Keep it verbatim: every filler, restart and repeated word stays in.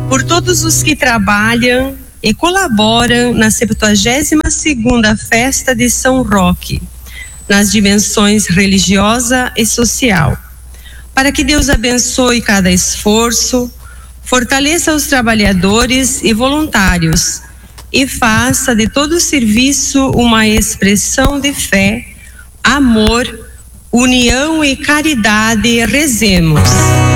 por todos os que trabalham e colaboram na septuagésima segunda Festa de São Roque, nas dimensões religiosa e social, para que Deus abençoe cada esforço, fortaleça os trabalhadores e voluntários e faça de todo o serviço uma expressão de fé, amor, união e caridade. Rezemos.